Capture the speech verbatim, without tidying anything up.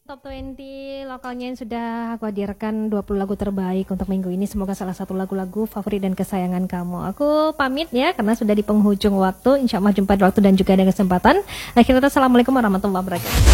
Top dua puluh lokalnya yang sudah aku hadirkan dua puluh lagu terbaik untuk minggu ini. Semoga salah satu lagu-lagu favorit dan kesayangan kamu. Aku pamit ya karena sudah di penghujung waktu. Insya Allah jumpa di waktu dan juga ada kesempatan. Akhirnya assalamualaikum warahmatullahi wabarakatuh.